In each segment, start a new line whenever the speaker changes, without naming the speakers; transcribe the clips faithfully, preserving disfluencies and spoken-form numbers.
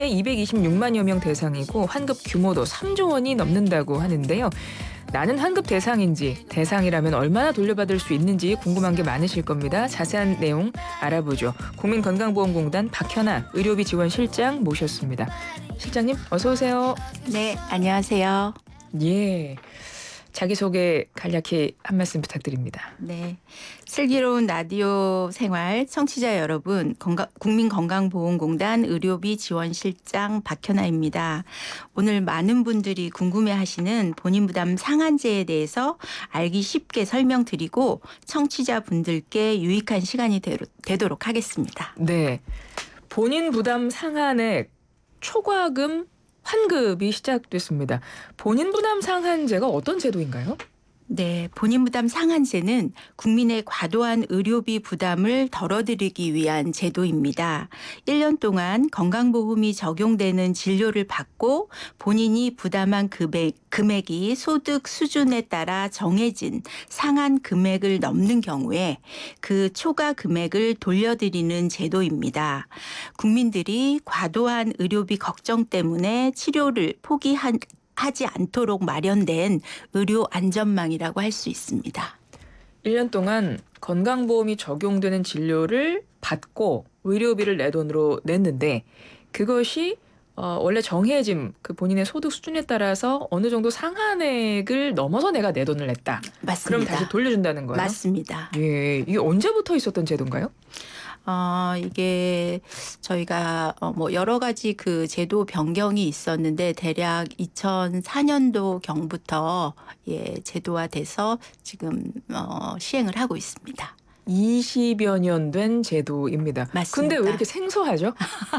이백이십육만여 명 대상이고 환급 규모도 삼조 원이 넘는다고 하는데요. 나는 환급 대상인지, 대상이라면 얼마나 돌려받을 수 있는지 궁금한 게 많으실 겁니다. 자세한 내용 알아보죠. 국민건강보험공단 박현아 의료비 지원 실장 모셨습니다. 실장님 어서 오세요.
네, 안녕하세요.
예, 자기소개 간략히 한 말씀 부탁드립니다.
네, 슬기로운 라디오 생활 청취자 여러분, 건강, 국민건강보험공단 의료비 지원 실장 박현아입니다. 오늘 많은 분들이 궁금해하시는 본인 부담 상한제에 대해서 알기 쉽게 설명드리고 청취자분들께 유익한 시간이 되로, 되도록 하겠습니다.
네, 본인 부담 상한액 초과금 환급이 시작됐습니다. 본인 부담 상한제가 어떤 제도인가요?
네, 본인 부담 상한제는 국민의 과도한 의료비 부담을 덜어드리기 위한 제도입니다. 일 년 동안 건강보험이 적용되는 진료를 받고 본인이 부담한 금액, 금액이 소득 수준에 따라 정해진 상한 금액을 넘는 경우에 그 초과 금액을 돌려드리는 제도입니다. 국민들이 과도한 의료비 걱정 때문에 치료를 포기한 하지 않도록 마련된 의료 안전망이라고 할 수 있습니다.
일 년 동안 건강보험이 적용되는 진료를 받고 의료비를 내 돈으로 냈는데 그것이 어, 원래 정해진 그 본인의 소득 수준에 따라서 어느 정도 상한액을 넘어서 내가 내 돈을 냈다.
맞습니다.
그럼 다시 돌려준다는 거예요?
맞습니다.
예, 이게 언제부터 있었던 제도인가요?
어, 이게 저희가 어, 뭐 여러 가지 그 제도 변경이 있었는데 대략 이천사 년도 경부터 예, 제도화돼서 지금 어, 시행을 하고 있습니다.
이십여 년 된 제도입니다.
맞습니다.
근데 왜 이렇게 생소하죠?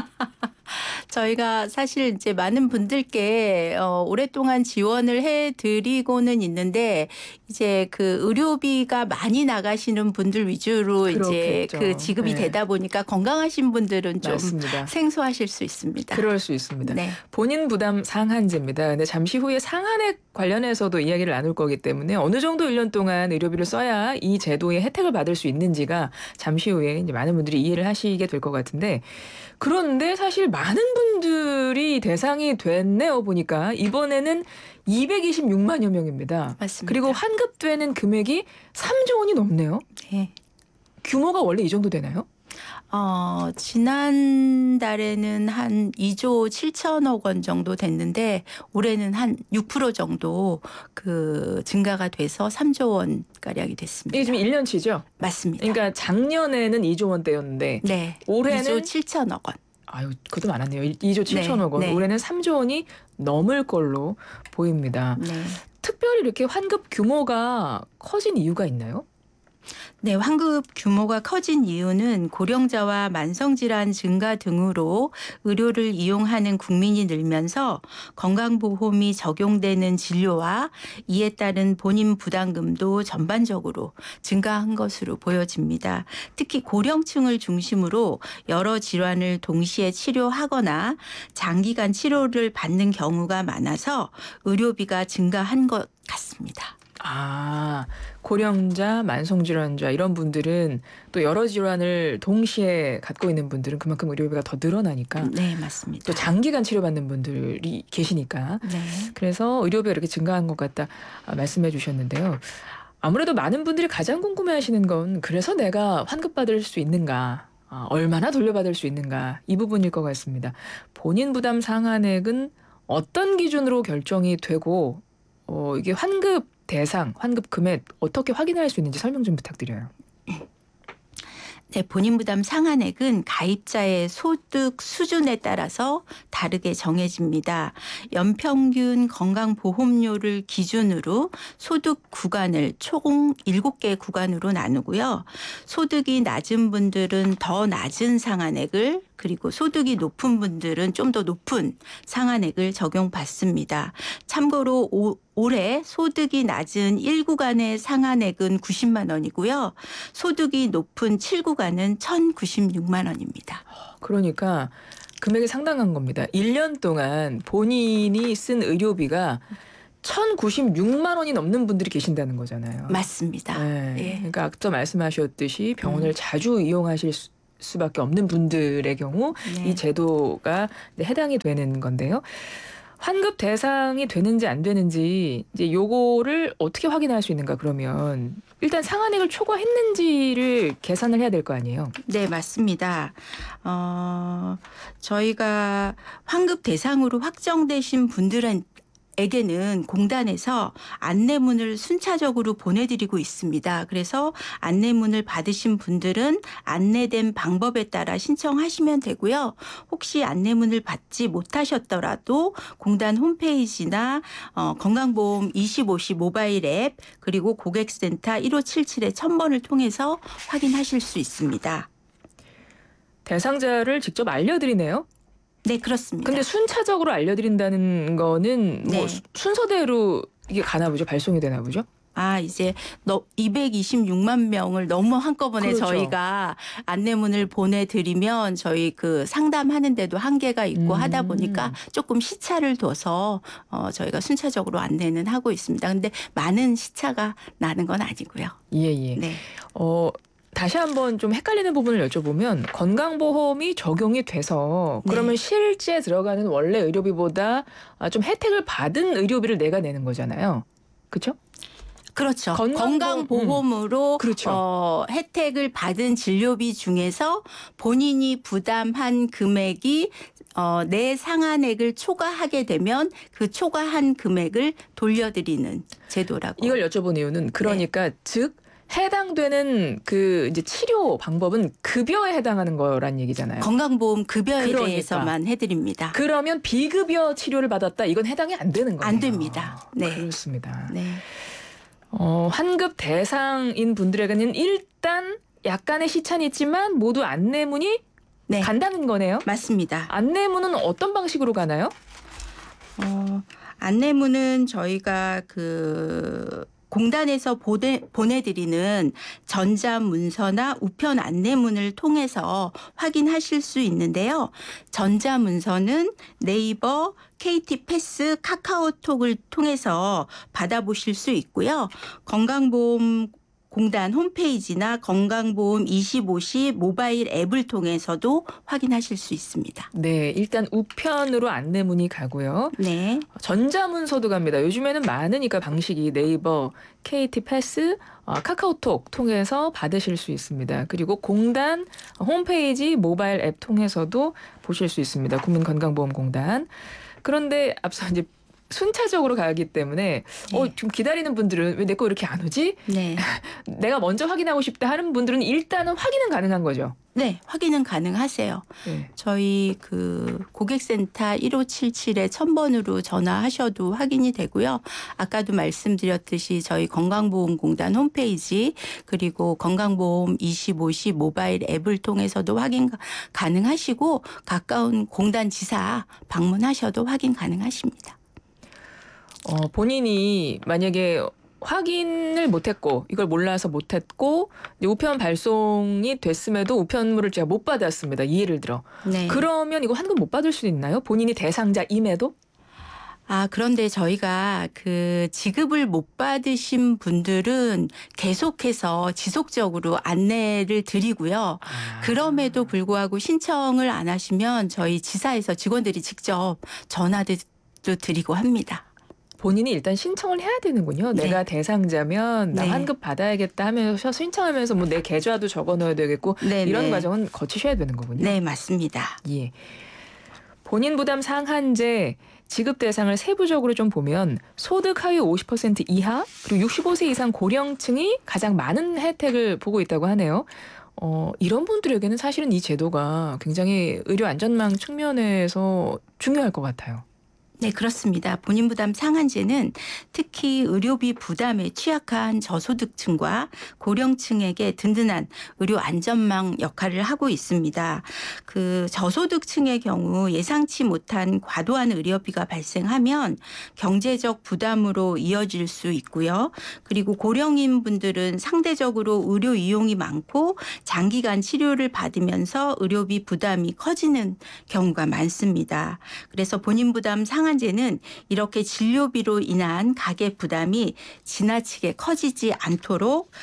저희가 사실 이제 많은 분들께 어, 오랫동안 지원을 해드리고는 있는데 이제 그 의료비가 많이 나가시는 분들 위주로 이제
그렇겠죠.
그 지급이
네.
되다 보니까 건강하신 분들은 좀
맞습니다.
생소하실 수 있습니다.
그럴 수 있습니다.
네.
본인 부담 상한제입니다. 근데 잠시 후에 상한액 관련해서도 이야기를 나눌 거기 때문에 어느 정도 일 년 동안 의료비를 써야 이 제도의 혜택을 받을 수 있는지가 잠시 후에 이제 많은 분들이 이해를 하시게 될 것 같은데 그런데 사실 많은 분들이 대상이 됐네요. 보니까 이번에는 이백이십육만여 명입니다.
맞습니다.
그리고 환급되는 금액이 삼조 원이 넘네요.
네.
규모가 원래 이 정도 되나요?
어, 지난달에는 한 이조 칠천억 원 정도 됐는데 올해는 한 육 퍼센트 정도 그 증가가 돼서 삼조 원 가량이 됐습니다.
이게 지금 일 년치죠?
맞습니다.
그러니까 작년에는 이조 원대였는데
네.
올해는
이조 칠천억 원.
아유, 그것도 많았네요. 이조 칠천억 원.
네.
올해는 삼조 원이 넘을 걸로 보입니다.
네.
특별히 이렇게 환급 규모가 커진 이유가 있나요?
네, 환급 규모가 커진 이유는 고령자와 만성질환 증가 등으로 의료를 이용하는 국민이 늘면서 건강보험이 적용되는 진료와 이에 따른 본인 부담금도 전반적으로 증가한 것으로 보여집니다. 특히 고령층을 중심으로 여러 질환을 동시에 치료하거나 장기간 치료를 받는 경우가 많아서 의료비가 증가한 것 같습니다.
아, 고령자, 만성질환자 이런 분들은 또 여러 질환을 동시에 갖고 있는 분들은 그만큼 의료비가 더 늘어나니까
네, 맞습니다.
또 장기간 치료받는 분들이 계시니까
네.
그래서 의료비가 이렇게 증가한 것 같다 말씀해 주셨는데요. 아무래도 많은 분들이 가장 궁금해하시는 건 그래서 내가 환급받을 수 있는가, 아, 얼마나 돌려받을 수 있는가 이 부분일 것 같습니다. 본인 부담 상한액은 어떤 기준으로 결정이 되고 어, 이게 환급 대상, 환급 금액 어떻게 확인할 수 있는지 설명 좀 부탁드려요.
네, 본인 부담 상한액은 가입자의 소득 수준에 따라서 다르게 정해집니다. 연평균 건강보험료를 기준으로 소득 구간을 총 일곱 개 구간으로 나누고요. 소득이 낮은 분들은 더 낮은 상한액을 그리고 소득이 높은 분들은 좀 더 높은 상한액을 적용받습니다. 참고로 오, 올해 소득이 낮은 일 구간의 상한액은 구십만 원이고요. 소득이 높은 칠 구간은 천구십육만 원입니다.
그러니까 금액이 상당한 겁니다. 일 년 동안 본인이 쓴 의료비가 천구십육만 원이 넘는 분들이 계신다는 거잖아요.
맞습니다.
네.
예.
그러니까 아까 말씀하셨듯이 병원을
음.
자주 이용하실 수 수밖에 없는 분들의 경우
네.
이 제도가 이제 해당이 되는 건데요. 환급 대상이 되는지 안 되는지 이제 요거를 어떻게 확인할 수 있는가 그러면 일단 상한액을 초과했는지를 계산을 해야 될 거 아니에요.
네, 맞습니다. 어, 저희가 환급 대상으로 확정되신 분들은 에게는 공단에서 안내문을 순차적으로 보내드리고 있습니다. 그래서 안내문을 받으신 분들은 안내된 방법에 따라 신청하시면 되고요. 혹시 안내문을 받지 못하셨더라도 공단 홈페이지나 어, 건강보험 이십오 시 모바일 앱 그리고 고객센터 일오칠칠에 천 번을 통해서 확인하실 수 있습니다.
대상자를 직접 알려드리네요.
네, 그렇습니다.
근데 순차적으로 알려드린다는 거는 뭐
네.
수- 순서대로 이게 가나 보죠? 발송이 되나 보죠?
아, 이제 너 이백이십육만 명을 너무 한꺼번에
그렇죠.
저희가 안내문을 보내드리면 저희 그 상담하는 데도 한계가 있고
음.
하다 보니까 조금 시차를 둬서 어, 저희가 순차적으로 안내는 하고 있습니다. 근데 많은 시차가 나는 건 아니고요.
예, 예.
네.
어, 다시 한번 좀 헷갈리는 부분을 여쭤보면 건강보험이 적용이 돼서 그러면
네.
실제 들어가는 원래 의료비보다 아, 좀 혜택을 받은 의료비를 내가 내는 거잖아요. 그렇죠?
그렇죠.
건강보험,
건강보험으로
그렇죠.
어, 혜택을 받은 진료비 중에서 본인이 부담한 금액이 어, 내 상한액을 초과하게 되면 그 초과한 금액을 돌려드리는 제도라고.
이걸 여쭤본 이유는 그러니까 즉 해당되는 그 이제 치료 방법은 급여에 해당하는 거란 얘기잖아요.
건강보험 급여에
그러니까.
대해서만 해드립니다.
그러면 비급여 치료를 받았다 이건 해당이 안 되는 거예요.
안 됩니다. 네.
그렇습니다.
네.
어, 환급 대상인 분들에게는 일단 약간의 시차는 있지만 모두 안내문이
네.
간다는 거네요.
맞습니다.
안내문은 어떤 방식으로 가나요?
어, 안내문은 저희가 그 공단에서 보내, 보내드리는 전자문서나 우편 안내문을 통해서 확인하실 수 있는데요. 전자문서는 네이버, 케이티 패스, 카카오톡을 통해서 받아보실 수 있고요. 건강보험 공단 홈페이지나 건강보험 이십오 시 모바일 앱을 통해서도 확인하실 수 있습니다.
네, 일단 우편으로 안내문이 가고요.
네.
전자문서도 갑니다. 요즘에는 많으니까 방식이 네이버, 케이티 패스, 어, 카카오톡 통해서 받으실 수 있습니다. 그리고 공단 홈페이지 모바일 앱 통해서도 보실 수 있습니다. 국민건강보험공단. 그런데 앞서 이제 순차적으로 가기 때문에
네.
어, 좀 기다리는 분들은 왜 내 거 이렇게 안 오지?
네.
내가 먼저 확인하고 싶다 하는 분들은 일단은 확인은 가능한 거죠.
네, 확인은 가능하세요.
네.
저희 그 고객센터 일오칠칠에 천 번으로 전화하셔도 확인이 되고요. 아까도 말씀드렸듯이 저희 건강보험공단 홈페이지 그리고 건강보험 이십오 시 모바일 앱을 통해서도 확인 가능하시고 가까운 공단 지사 방문하셔도 확인 가능하십니다.
어, 본인이 만약에 확인을 못했고 이걸 몰라서 못했고 이제 우편 발송이 됐음에도 우편물을 제가 못 받았습니다. 예를 들어.
네.
그러면 이거 환급 못 받을 수 있나요? 본인이 대상자임에도?
아, 그런데 저희가 그 지급을 못 받으신 분들은 계속해서 지속적으로 안내를 드리고요.
아.
그럼에도 불구하고 신청을 안 하시면 저희 지사에서 직원들이 직접 전화도 드리고 합니다.
본인이 일단 신청을 해야 되는군요.
네.
내가 대상자면 나
네.
환급 받아야겠다 하면서 신청하면서 뭐 내 계좌도 적어 넣어야 되겠고
네,
이런
네.
과정은 거치셔야 되는 거군요.
네, 맞습니다.
예. 본인 부담 상한제 지급 대상을 세부적으로 좀 보면 소득 하위 오십 퍼센트 이하 그리고 육십오 세 이상 고령층이 가장 많은 혜택을 보고 있다고 하네요. 어, 이런 분들에게는 사실은 이 제도가 굉장히 의료 안전망 측면에서 중요할 것 같아요.
네, 그렇습니다. 본인 부담 상한제는 특히 의료비 부담에 취약한 저소득층과 고령층에게 든든한 의료 안전망 역할을 하고 있습니다. 그 저소득층의 경우 예상치 못한 과도한 의료비가 발생하면 경제적 부담으로 이어질 수 있고요. 그리고 고령인 분들은 상대적으로 의료 이용이 많고 장기간 치료를 받으면서 의료비 부담이 커지는 경우가 많습니다. 그래서 본인 부담 상한 제는 이렇게 진료비로 인한 가계 부담이 지나치게 커지지 않도록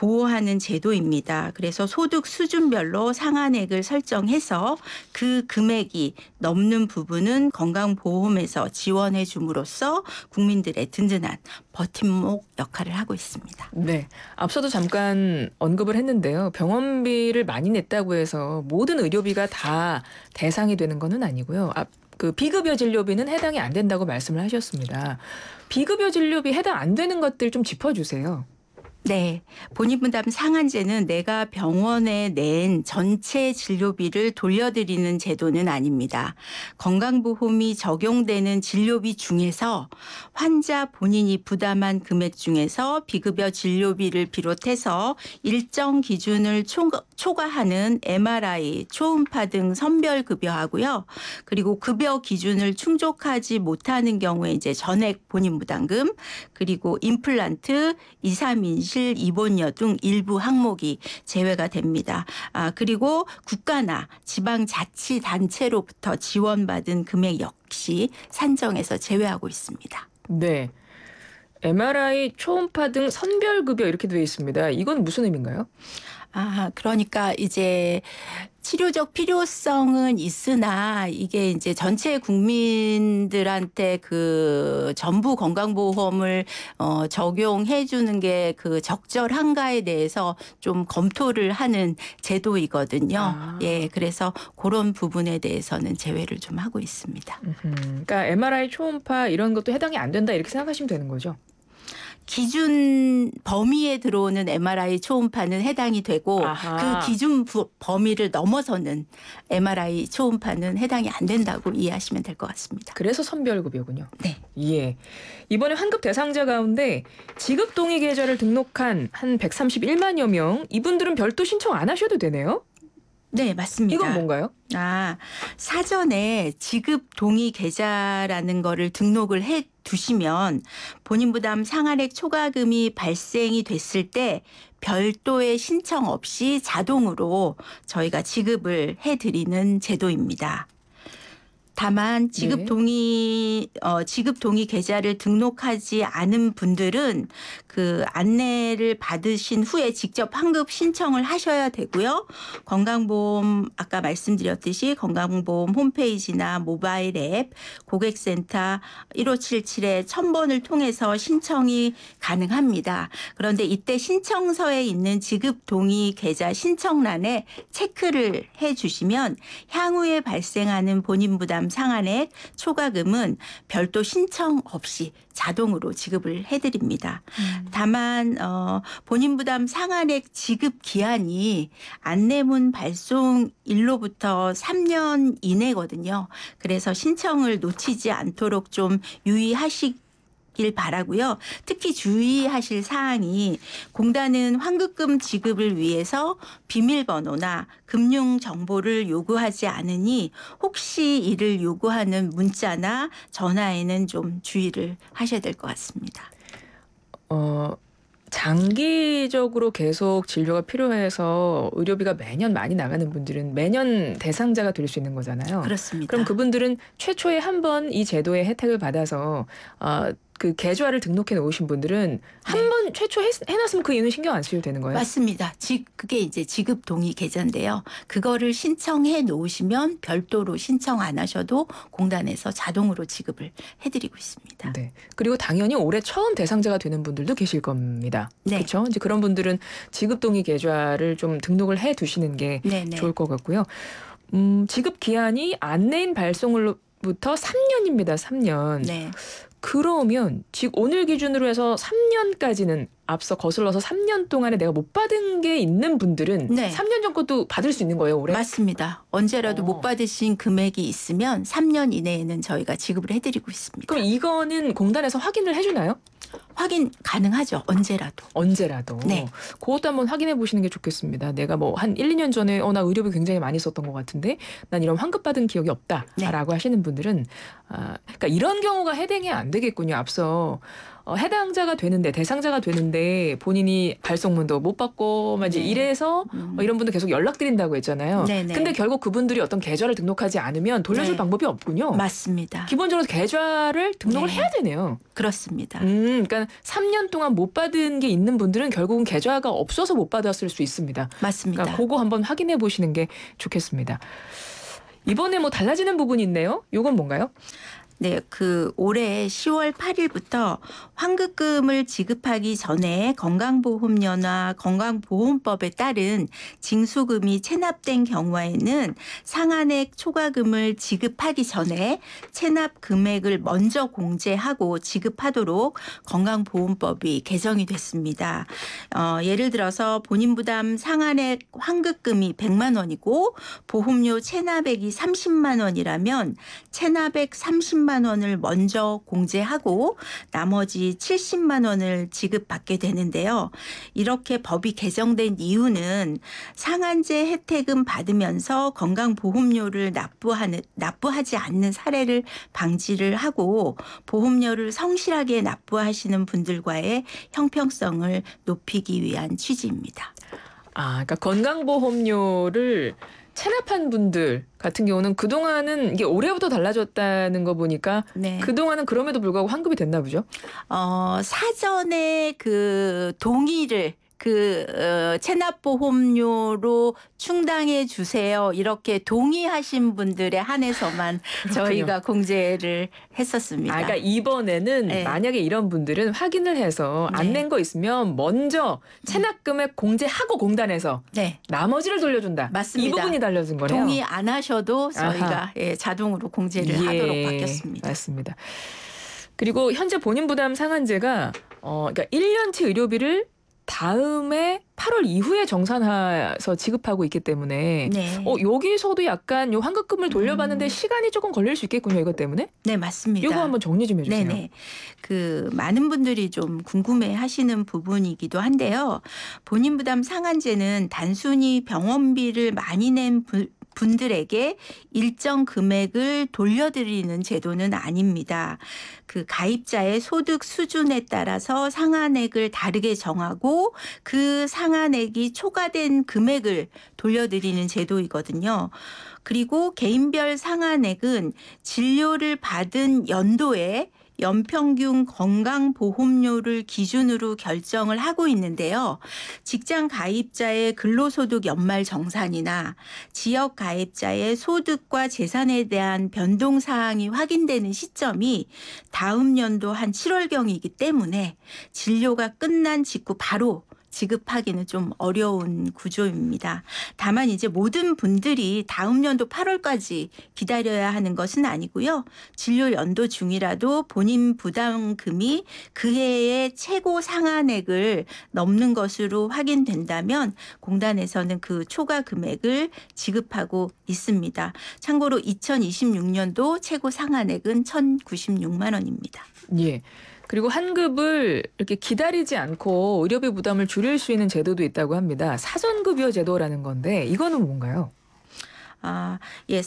보호하는 제도입니다. 그래서 소득 수준별로 상한액을 설정해서 그 금액이 넘는 부분은 건강보험에서 지원해 줌으로써 국민들의 든든한 버팀목 역할을 하고 있습니다.
네. 앞서도 잠깐 언급을 했는데요. 병원비를 많이 냈다고 해서 모든 의료비가 다 대상이 되는 것은 아니고요. 아, 그 비급여 진료비는 해당이 안 된다고 말씀을 하셨습니다. 비급여 진료비 해당 안 되는 것들 좀 짚어주세요.
네. 본인부담 상한제는 내가 병원에 낸 전체 진료비를 돌려드리는 제도는 아닙니다. 건강보험이 적용되는 진료비 중에서 환자 본인이 부담한 금액 중에서 비급여 진료비를 비롯해서 일정 기준을 초과하는 엠알아이, 초음파 등 선별급여하고요. 그리고 급여 기준을 충족하지 못하는 경우에 이제 전액 본인부담금, 그리고 임플란트, 이, 삼 인실 입원료 등 일부 항목이 제외가 됩니다. 아, 그리고 국가나 지방자치단체로부터 지원받은 금액 역시 산정해서 제외하고 있습니다.
네. 엠알아이, 초음파 등 선별급여 이렇게 되어 있습니다. 이건 무슨 의미인가요?
아, 그러니까 이제 치료적 필요성은 있으나 이게 이제 전체 국민들한테 그 전부 건강보험을 어, 적용해 주는 게 그 적절한가에 대해서 좀 검토를 하는 제도이거든요.
아.
예, 그래서 그런 부분에 대해서는 제외를 좀 하고 있습니다.
음흠. 그러니까 엠알아이, 초음파 이런 것도 해당이 안 된다 이렇게 생각하시면 되는 거죠?
기준 범위에 들어오는 엠알아이 초음파는 해당이 되고
아하.
그 기준 범위를 넘어서는 엠알아이 초음파는 해당이 안 된다고 이해하시면 될 것 같습니다.
그래서 선별급여군요.
네.
예. 이번에 환급 대상자 가운데 지급 동의 계좌를 등록한 한 백삼십일만여 명, 이분들은 별도 신청 안 하셔도 되네요?
네, 맞습니다.
이건 뭔가요?
아, 사전에 지급 동의 계좌라는 거를 등록을 해 두시면 본인 부담 상한액 초과금이 발생이 됐을 때 별도의 신청 없이 자동으로 저희가 지급을 해 드리는 제도입니다. 다만 지급
네.
동의 어, 지급 동의 계좌를 등록하지 않은 분들은 그 안내를 받으신 후에 직접 환급 신청을 하셔야 되고요. 건강보험 아까 말씀드렸듯이 건강보험 홈페이지나 모바일 앱, 고객센터 일오칠칠에 천 번을 통해서 신청이 가능합니다. 그런데 이때 신청서에 있는 지급 동의 계좌 신청란에 체크를 해 주시면 향후에 발생하는 본인 부담 상한액 초과금은 별도 신청 없이 자동으로 지급을 해드립니다.
음.
다만 어, 본인 부담 상한액 지급 기한이 안내문 발송일로부터 삼 년 이내거든요. 그래서 신청을 놓치지 않도록 좀 유의하시 길 바라고요. 특히 주의하실 사항이 공단은 환급금 지급을 위해서 비밀번호나 금융 정보를 요구하지 않으니 혹시 이를 요구하는 문자나 전화에는 좀 주의를 하셔야 될 것 같습니다.
어, 장기적으로 계속 진료가 필요해서 의료비가 매년 많이 나가는 분들은 매년 대상자가 될 수 있는 거잖아요.
그렇습니다.
그럼 그분들은 최초에 한 번 이 제도의 혜택을 받아서 어, 그 계좌를 등록해 놓으신 분들은 한
네.
번 최초 해, 해놨으면 그 이유는 신경 안 쓰셔도 되는 거예요?
맞습니다. 지, 그게 이제 지급 동의 계좌인데요. 그거를 신청해 놓으시면 별도로 신청 안 하셔도 공단에서 자동으로 지급을 해드리고 있습니다.
네. 그리고 당연히 올해 처음 대상자가 되는 분들도 계실 겁니다.
네.
그렇죠? 이제 그런 분들은 지급 동의 계좌를 좀 등록을 해 두시는 게
네네.
좋을 것 같고요. 음, 지급 기한이 안내인 발송으로부터 삼 년입니다. 삼 년.
네.
그러면 즉 오늘 기준으로 해서 삼 년까지는 앞서 거슬러서 삼 년 동안에 내가 못 받은 게 있는 분들은
네.
삼 년 전 것도 받을 수 있는 거예요, 올해?
맞습니다. 언제라도
어.
못 받으신 금액이 있으면 삼 년 이내에는 저희가 지급을 해드리고 있습니다.
그럼 이거는 공단에서 확인을 해주나요?
확인 가능하죠. 언제라도.
언제라도.
네.
그것도 한번 확인해 보시는 게 좋겠습니다. 내가 뭐 한 일, 이 년 전에 어, 나 의료비 굉장히 많이 썼던 것 같은데 난 이런 환급받은 기억이 없다라고
네.
하시는 분들은 아, 그러니까 이런 경우가 해당이 안 되겠군요. 앞서 어, 해당자가 되는데 대상자가 되는데 본인이 발송문도 못 받고 막 이제
네.
이래서
음.
어, 이런 분들 계속 연락드린다고 했잖아요.
네네.
근데 결국 그분들이 어떤 계좌를 등록하지 않으면 돌려줄
네.
방법이 없군요.
맞습니다.
기본적으로 계좌를 등록을
네.
해야 되네요.
그렇습니다.
음, 그러니까 삼 년 동안 못 받은 게 있는 분들은 결국은 계좌가 없어서 못 받았을 수 있습니다.
맞습니다.
그러니까 그거 한번 확인해 보시는 게 좋겠습니다. 이번에 뭐 달라지는 부분이 있네요. 이건 뭔가요?
네, 그 올해 시월 팔일부터 환급금을 지급하기 전에 건강보험료나 건강보험법에 따른 징수금이 체납된 경우에는 상한액 초과금을 지급하기 전에 체납 금액을 먼저 공제하고 지급하도록 건강보험법이 개정이 됐습니다. 어, 예를 들어서 본인 부담 상한액 환급금이 백만 원이고 보험료 체납액이 삼십만 원이라면 체납액 삼십만 원을 먼저 공제하고 나머지 칠십만 원을 지급받게 되는데요. 이렇게 법이 개정된 이유는 상한제 혜택은 받으면서 건강보험료를 납부하는, 납부하지 않는 사례를 방지를 하고 보험료를 성실하게 납부하시는 분들과의 형평성을 높이기 위한 취지입니다.
아, 그러니까 건강보험료를 체납한 분들 같은 경우는 그동안은 이게 올해부터 달라졌다는 거 보니까
네.
그동안은 그럼에도 불구하고 환급이 됐나 보죠?
어, 사전에 그 동의를 그 어, 체납보험료로 충당해 주세요. 이렇게 동의하신 분들에 한해서만 저희가 공제를 했었습니다.
아, 그러니까 이번에는
네.
만약에 이런 분들은 확인을 해서 안
네.
낸 거 있으면 먼저 체납금액 공제하고 공단에서
네.
나머지를 돌려준다.
맞습니다.
이 부분이 달라진 거네요.
동의 안 하셔도 저희가 예, 자동으로 공제를
예,
하도록 바뀌었습니다.
맞습니다. 그리고 현재 본인 부담 상한제가 어, 그러니까 일 년치 의료비를 다음에 팔월 이후에 정산해서 지급하고 있기 때문에
네.
어, 여기서도 약간 요 환급금을 돌려받는데
음.
시간이 조금 걸릴 수 있겠군요. 이것 때문에.
네, 맞습니다.
이거 한번 정리 좀 해주세요.
네네. 그 많은 분들이 좀 궁금해하시는 부분이기도 한데요. 본인 부담 상한제는 단순히 병원비를 많이 낸 분, 분들에게 일정 금액을 돌려드리는 제도는 아닙니다. 그 가입자의 소득 수준에 따라서 상한액을 다르게 정하고 그 상한액이 초과된 금액을 돌려드리는 제도이거든요. 그리고 개인별 상한액은 진료를 받은 연도에 연평균 건강보험료를 기준으로 결정을 하고 있는데요. 직장 가입자의 근로소득 연말 정산이나 지역 가입자의 소득과 재산에 대한 변동 사항이 확인되는 시점이 다음 연도 한 칠월경이기 때문에 진료가 끝난 직후 바로 지급하기는 좀 어려운 구조입니다. 다만 이제 모든 분들이 다음 연도 팔월까지 기다려야 하는 것은 아니고요. 진료 연도 중이라도 본인 부담금이 그 해의 최고 상한액을 넘는 것으로 확인된다면 공단에서는 그 초과 금액을 지급하고 있습니다. 참고로 이천이십육 년도 최고 상한액은 천구십육만 원입니다.
예. 그리고 환급을 이렇게 기다리지 않고 의료비 부담을 줄일 수 있는 제도도 있다고 합니다. 사전급여 제도라는 건데 이거는 뭔가요?
아, 예,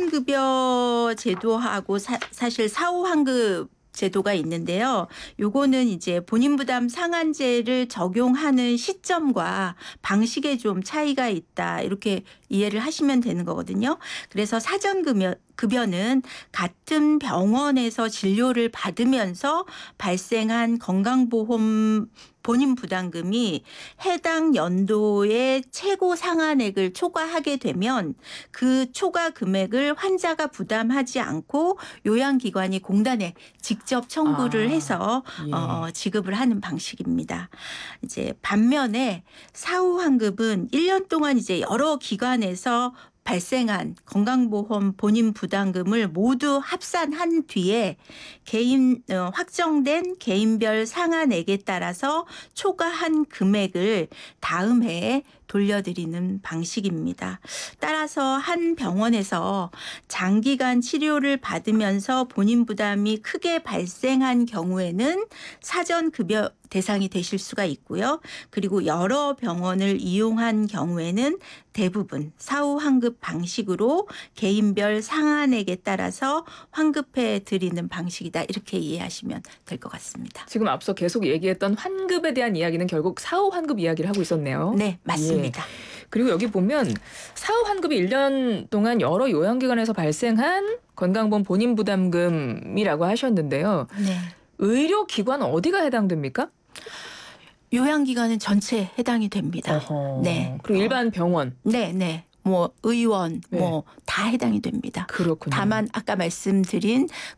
사전급여 제도하고 사, 사실 사후 환급 제도가 있는데요. 요거는 이제 본인 부담 상한제를 적용하는 시점과 방식에 좀 차이가 있다. 이렇게 이해를 하시면 되는 거거든요. 그래서 사전급여 급여는 같은 병원에서 진료를 받으면서 발생한 건강보험 본인 부담금이 해당 연도의 최고 상한액을 초과하게 되면 그 초과 금액을 환자가 부담하지 않고 요양기관이 공단에 직접 청구를
아,
해서
예.
어, 지급을 하는 방식입니다. 이제 반면에 사후 환급은 일 년 동안 이제 여러 기관에서 발생한 건강보험 본인 부담금을 모두 합산한 뒤에 개인 어, 확정된 개인별 상한액에 따라서 초과한 금액을 다음 해에 돌려드리는 방식입니다. 따라서 한 병원에서 장기간 치료를 받으면서 본인 부담이 크게 발생한 경우에는 사전 급여 대상이 되실 수가 있고요. 그리고 여러 병원을 이용한 경우에는 대부분 사후 환급 방식으로 개인별 상한액에 따라서 환급해 드리는 방식이다. 이렇게 이해하시면 될 것 같습니다.
지금 앞서 계속 얘기했던 환급에 대한 이야기는 결국 사후 환급 이야기를 하고 있었네요.
네, 맞습니다.
예. 그리고 여기 보면 사후 환급이 일 년 동안 여러 요양기관에서 발생한 건강보험 본인 부담금이라고 하셨는데요.
네.
의료기관 어디가 해당됩니까?
요양기관은 전체 해당이 됩니다.
어허.
네.
그리고 일반 병원.
네, 네. 뭐 의원
네.
뭐 다 해당이 됩니다.
그렇군요.
다만 아까 말씀드린